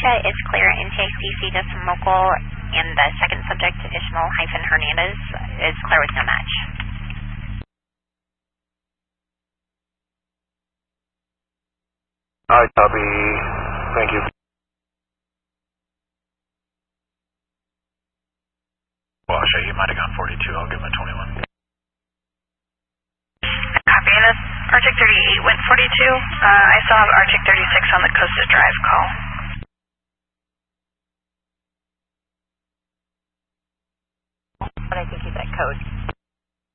is clear. NTXDC Decimal Local, and the second subject, Ishmael-Hernandez, is clear with no match. I copy. Thank you. Washa, you might have gone 42. I'll give him a 21. Copy. And Arctic 38 went 42. I still have Arctic 36 on the Costa Drive call. But I think he's at code.